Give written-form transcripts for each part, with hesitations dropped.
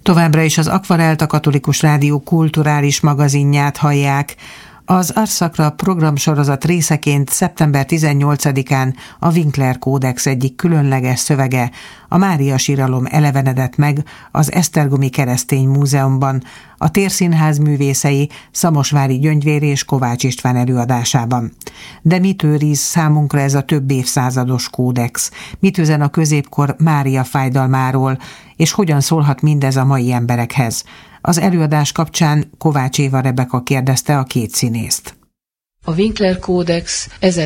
Továbbra is az Akvarelt, a Katolikus Rádió kulturális magazinját hallják. Az Ars Sacra programsorozat részeként szeptember 18-án a Winkler Kódex egyik különleges szövege, a Mária síralom elevenedett meg az Esztergomi Keresztény Múzeumban, a Térszínház művészei Szamosvári Gyöngyvér és Kovács István előadásában. De mit őriz számunkra ez a több évszázados kódex? Mit üzen a középkor Mária fájdalmáról, és hogyan szólhat mindez a mai emberekhez? Az előadás kapcsán Kovács Éva Rebeka kérdezte a két színészt. A Winkler Kódex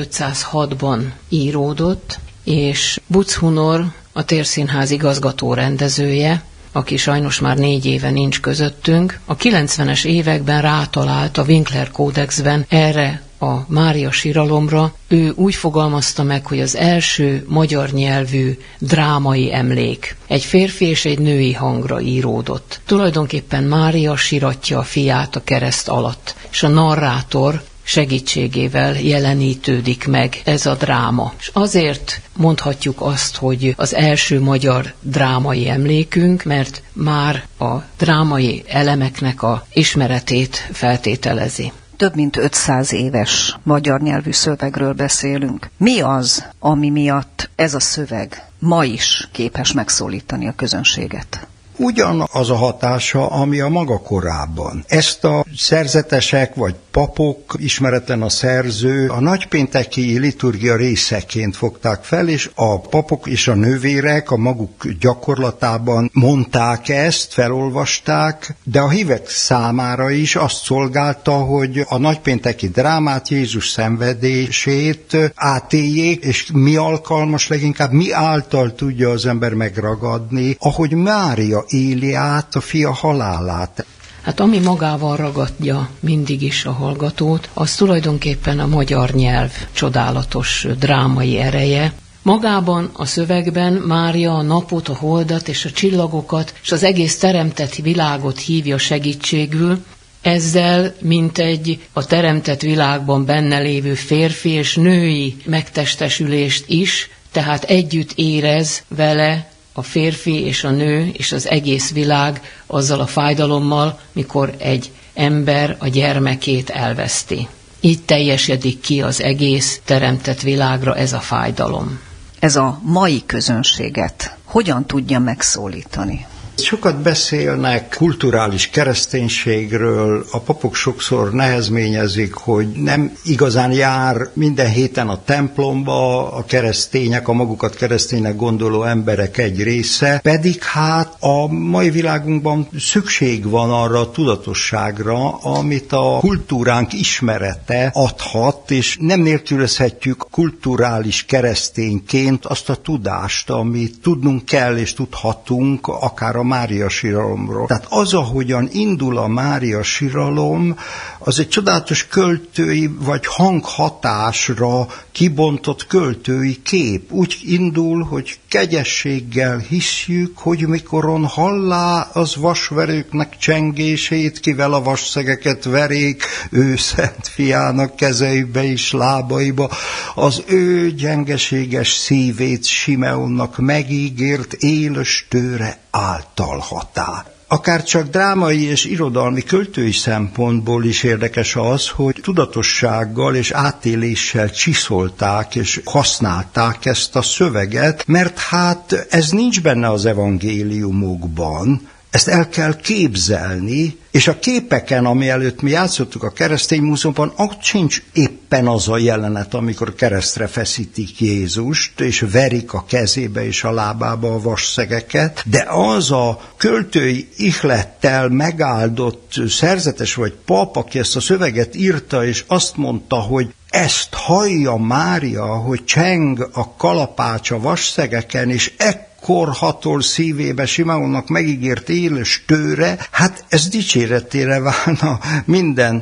1506-ban íródott, és Buczk Hunor, a Térszínház igazgató rendezője, aki sajnos már 4 éve nincs közöttünk, a 90-es években rátalált a Winkler Kódexben erre a Mária síralomra. Ő úgy fogalmazta meg, hogy az első magyar nyelvű drámai emlék egy férfi és egy női hangra íródott. Tulajdonképpen Mária síratja a fiát a kereszt alatt, és a narrátor segítségével jelenítődik meg ez a dráma. És azért mondhatjuk azt, hogy az első magyar drámai emlékünk, mert már a drámai elemeknek a ismeretét feltételezi. Több mint 500 éves magyar nyelvű szövegről beszélünk. Mi az, ami miatt ez a szöveg ma is képes megszólítani a közönséget? Ugyanaz a hatása, ami a maga korában. Ezt a szerzetesek vagy papok, ismeretlen a szerző, a nagypénteki liturgia részeként fogták fel, és a papok és a nővérek a maguk gyakorlatában mondták ezt, felolvasták, de a hívek számára is azt szolgálta, hogy a nagypénteki drámát, Jézus szenvedését átéljék, és mi alkalmas leginkább, mi által tudja az ember megragadni, ahogy Mária éli át a fia halálát. Hát ami magával ragadja mindig is a hallgatót, az tulajdonképpen a magyar nyelv csodálatos drámai ereje. Magában a szövegben Mária a napot, a holdat és a csillagokat és az egész teremtett világot hívja segítségül, ezzel mintegy a teremtett világban benne lévő férfi és női megtestesülést is, tehát együtt érez vele a férfi és a nő és az egész világ azzal a fájdalommal, mikor egy ember a gyermekét elveszti. Így teljesedik ki az egész teremtett világra ez a fájdalom. Ez a mai közönséget hogyan tudja megszólítani? Sokat beszélnek kulturális kereszténységről, a papok sokszor nehezményezik, hogy nem igazán jár minden héten a templomba a keresztények, a magukat kereszténynek gondoló emberek egy része, pedig hát a mai világunkban szükség van arra a tudatosságra, amit a kultúránk ismerete adhat, és nem nélkülözhetjük kulturális keresztényként azt a tudást, amit tudnunk kell és tudhatunk, akár a Mária síralomról. Tehát az, ahogyan indul a Mária síralom, az egy csodálatos költői vagy hanghatásra kibontott költői kép. Úgy indul, hogy kegyességgel hiszjük, hogy mikoron hallá az vasverőknek csengését, kivel a vasszegeket verék, ő szent fiának kezeibe és lábaiba, az ő gyengeséges szívét Simeonnak megígért éles tőre által határ. Akár csak drámai és irodalmi költői szempontból is érdekes az, hogy tudatossággal és átéléssel csiszolták és használták ezt a szöveget, mert hát ez nincs benne az evangéliumokban, ezt el kell képzelni, és a képeken, ami előtt mi játszottuk a Keresztény Múzeumban, ott sincs éppen az a jelenet, amikor keresztre feszítik Jézust, és verik a kezébe és a lábába a vasszegeket, de az a költői ihlettel megáldott szerzetes vagy pap, aki ezt a szöveget írta, és azt mondta, hogy ezt hallja Mária, hogy cseng a kalapács a vasszegeken, és ekkor hatol szívébe Simeonnak megígért éles tőre, hát ez dicséretére válna minden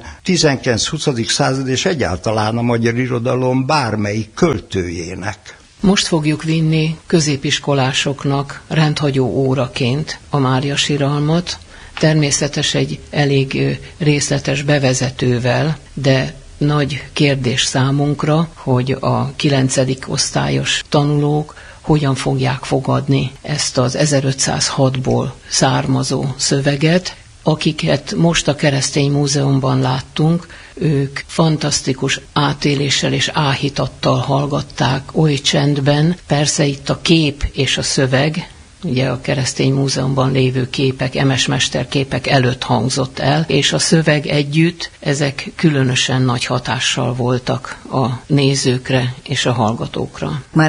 19-20. század és egyáltalán a magyar irodalom bármelyik költőjének. Most fogjuk vinni középiskolásoknak rendhagyó óraként a Mária síralmat, természetes egy elég részletes bevezetővel, de nagy kérdés számunkra, hogy a 9. osztályos tanulók hogyan fogják fogadni ezt az 1506-ból származó szöveget. Akiket most a Keresztény Múzeumban láttunk, ők fantasztikus átéléssel és áhítattal hallgatták oly csendben. Persze itt a kép és a szöveg, ugye a Keresztény Múzeumban lévő képek, emesmesterképek előtt hangzott el, és a szöveg együtt, ezek különösen nagy hatással voltak a nézőkre és a hallgatókra. Már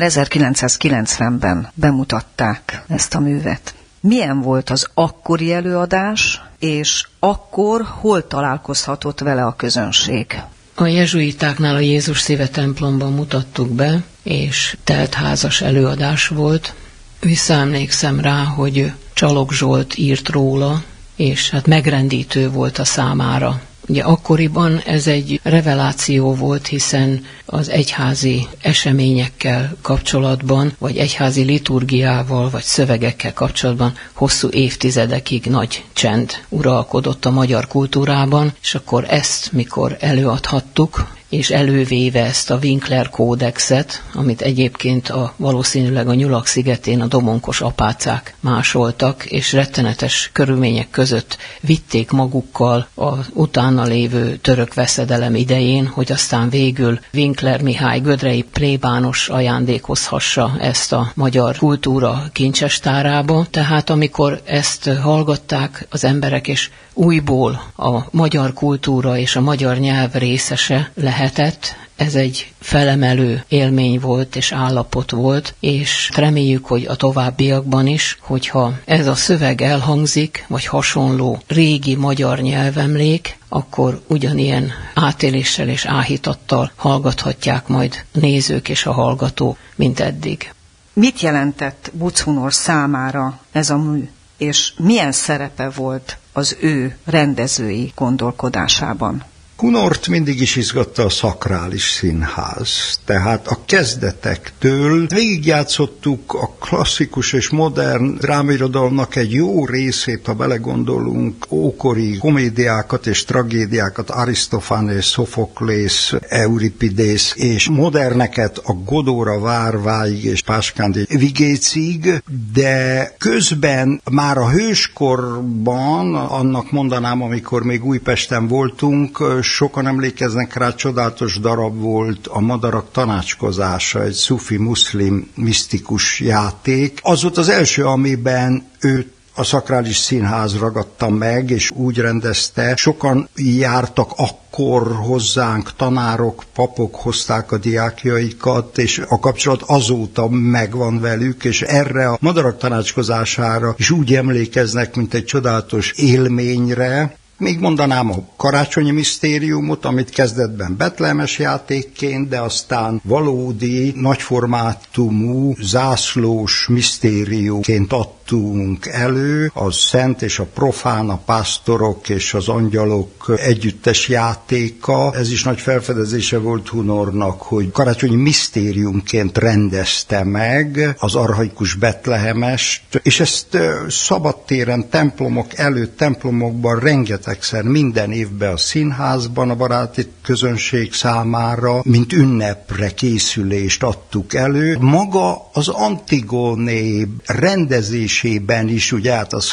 1990-ben bemutatták ezt a művet. Milyen volt az akkori előadás, és akkor hol találkozhatott vele a közönség? A jezsuitáknál a Jézus Szíve templomban mutattuk be, és teltházas előadás volt. Visszaemlékszem rá, hogy Csalog Zsolt írt róla, és hát megrendítő volt a számára. Ugye akkoriban ez egy reveláció volt, hiszen az egyházi eseményekkel kapcsolatban, vagy egyházi liturgiával, vagy szövegekkel kapcsolatban hosszú évtizedekig nagy csend uralkodott a magyar kultúrában, és akkor ezt, mikor előadhattuk, és elővéve ezt a Winkler kódexet, amit egyébként valószínűleg a Nyulak szigetén a domonkos apácák másoltak, és rettenetes körülmények között vitték magukkal az utána lévő török veszedelem idején, hogy aztán végül Winkler Mihály gödrei plébános ajándékozhassa ezt a magyar kultúra kincsestárába. Tehát amikor ezt hallgatták az emberek, és újból a magyar kultúra és a magyar nyelv részese lehetett, ez egy felemelő élmény volt és állapot volt, és reméljük, hogy a továbbiakban is, hogyha ez a szöveg elhangzik, vagy hasonló régi magyar nyelvemlék, akkor ugyanilyen átéléssel és áhítattal hallgathatják majd a nézők és a hallgató, mint eddig. Mit jelentett Buczhunor számára ez a mű, és milyen szerepe volt az ő rendezői gondolkodásában? Hunort mindig is izgatta a szakrális színház, tehát a kezdetektől végigjátszottuk a klasszikus és modern drámairodalomnak egy jó részét, ha belegondolunk, ókori komédiákat és tragédiákat, Arisztofanész, Szofoklész, Euripidész, és moderneket a Godóra várváig és Páskándi Vigécig, de közben már a hőskorban, annak mondanám, amikor még Újpesten voltunk, sokan emlékeznek rá, csodálatos darab volt a Madarak tanácskozása, egy szufi muszlim misztikus játék. Az volt az első, amiben őt a szakrális színház ragadta meg, és úgy rendezte. Sokan jártak akkor hozzánk, tanárok, papok hozták a diákjaikat, és a kapcsolat azóta megvan velük, és erre a Madarak tanácskozására is úgy emlékeznek, mint egy csodálatos élményre. Még mondanám a karácsonyi misztériumot, amit kezdetben betlehemes játékként, de aztán valódi, nagyformátumú, zászlós misztériumként adtunk elő, a szent és a profán, a pásztorok és az angyalok együttes játéka. Ez is nagy felfedezése volt Hunornak, hogy karácsonyi misztériumként rendezte meg az archaikus betlehemest, és ezt szabadtéren, templomok előtt, templomokban rengetegszer minden évben a színházban a baráti közönség számára, mint ünnepre készülést adtuk elő. Maga az Antigóné rendezésében is, ugye hát az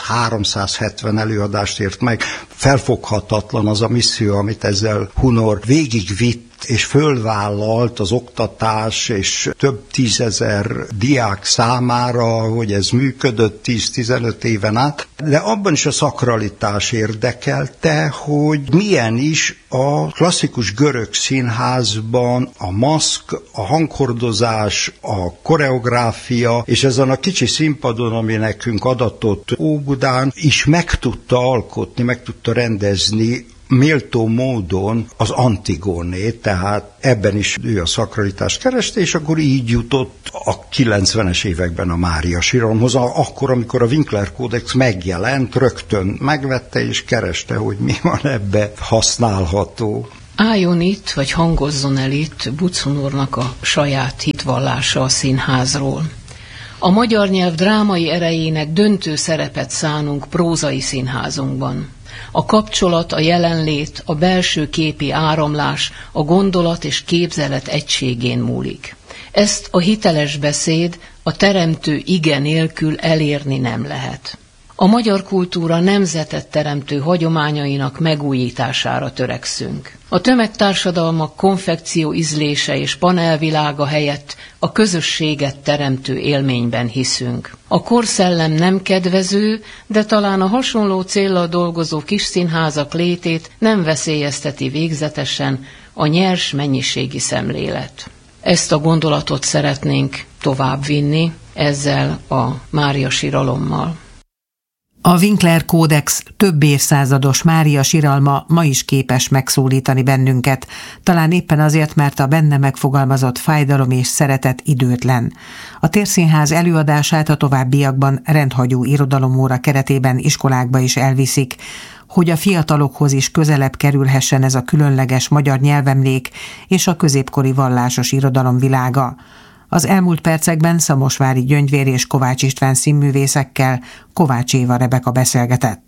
370 előadást ért meg, felfoghatatlan az a misszió, amit ezzel Hunor végigvitt, és fölvállalt az oktatás, és több tízezer diák számára, hogy ez működött 10-15 éven át, de abban is a szakralitás érdekelte, hogy milyen is a klasszikus görög színházban a maszk, a hanghordozás, a koreográfia, és ezen a kicsi színpadon, ami nekünk adatott Óbudán, is meg tudta alkotni, meg tudta rendezni méltó módon az Antigónét, tehát ebben is ő a szakralitást kereste, és akkor így jutott a 90-es években a Mária Sironhoz, akkor, amikor a Winkler kódex megjelent, rögtön megvette és kereste, hogy mi van ebbe használható. Álljon itt, vagy hangozzon el itt Buczhunornak a saját hitvallása a színházról. A magyar nyelv drámai erejének döntő szerepet szánunk prózai színházunkban. A kapcsolat, a jelenlét, a belső képi áramlás, a gondolat és képzelet egységén múlik. Ezt a hiteles beszéd, a teremtő ige nélkül elérni nem lehet. A magyar kultúra nemzetet teremtő hagyományainak megújítására törekszünk. A tömegtársadalmak konfekció ízlése és panelvilága helyett a közösséget teremtő élményben hiszünk. A korszellem nem kedvező, de talán a hasonló céllal dolgozó kis színházak létét nem veszélyezteti végzetesen a nyers mennyiségi szemlélet. Ezt a gondolatot szeretnénk továbbvinni ezzel a Mária siralommal. A Winkler kódex több évszázados Mária siralma ma is képes megszólítani bennünket, talán éppen azért, mert a benne megfogalmazott fájdalom és szeretet időtlen. A Térszínház előadását a továbbiakban rendhagyó irodalomóra keretében iskolákba is elviszik, hogy a fiatalokhoz is közelebb kerülhessen ez a különleges magyar nyelvemlék és a középkori vallásos irodalom világa. Az elmúlt percekben Szamosvári Gyöngyvér és Kovács István színművészekkel Kovács Éva Rebeka beszélgetett.